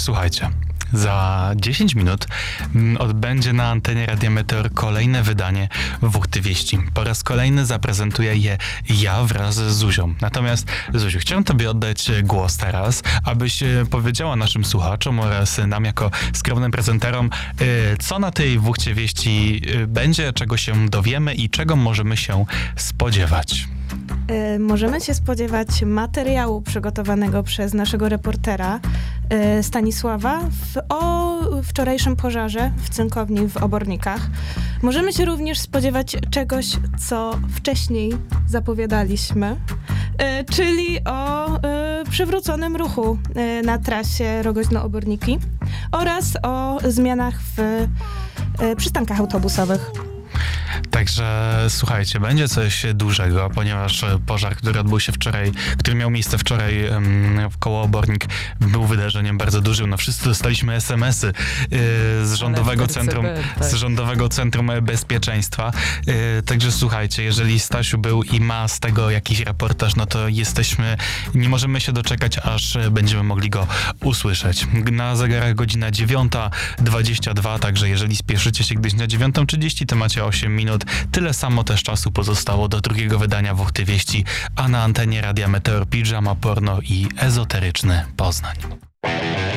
słuchajcie, za 10 minut odbędzie na antenie Radia Meteor kolejne wydanie Wuchty Wieści. Po raz kolejny zaprezentuję je ja wraz z Zuzią. Natomiast, Zuziu, chciałem tobie oddać głos teraz, abyś powiedziała naszym słuchaczom oraz nam jako skromnym prezenterom, co na tej Wuchcie Wieści będzie, czego się dowiemy i czego możemy się spodziewać. Możemy się spodziewać materiału przygotowanego przez naszego reportera Stanisława o wczorajszym pożarze w cynkowni w Obornikach. Możemy się również spodziewać czegoś, co wcześniej zapowiadaliśmy, czyli o przywróconym ruchu na trasie Rogoźno-Oborniki oraz o zmianach w przystankach autobusowych. Także słuchajcie, będzie coś dużego, ponieważ pożar, który odbył się wczoraj, który miał miejsce wczoraj koło Obornik, był wydarzeniem bardzo dużym. No wszyscy dostaliśmy SMS-y z Rządowego Centrum Bezpieczeństwa. Także słuchajcie, jeżeli Stasiu był i ma z tego jakiś reportaż, no to nie możemy się doczekać, aż będziemy mogli go usłyszeć. Na zegarach godzina 9:22, także jeżeli spieszycie się gdzieś na 9:30, to macie 8 minut. Tyle samo też czasu pozostało do drugiego wydania Wuchty Wieści, a na antenie Radia Meteor Pijama, Porno i Ezoteryczny Poznań.